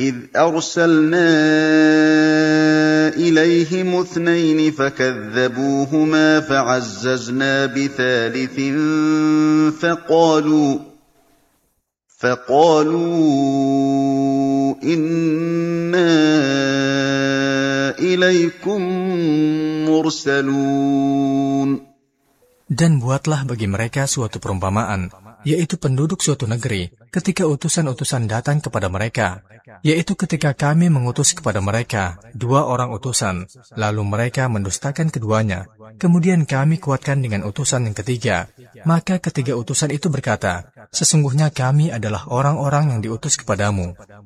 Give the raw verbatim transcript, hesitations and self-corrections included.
إذ أرسلنا إليهم اثنين فكذبوهما فعززنا بثالث فقالوا فقالوا إنا إليكم مرسلون. Dan buatlah bagi mereka suatu perumpamaan, yaitu penduduk suatu negeri, ketika utusan-utusan datang kepada mereka, yaitu ketika kami mengutus kepada mereka dua orang utusan, lalu mereka mendustakan keduanya. Kemudian kami kuatkan dengan utusan yang ketiga. Maka ketiga utusan itu berkata, sesungguhnya kami adalah orang-orang yang diutus kepadamu.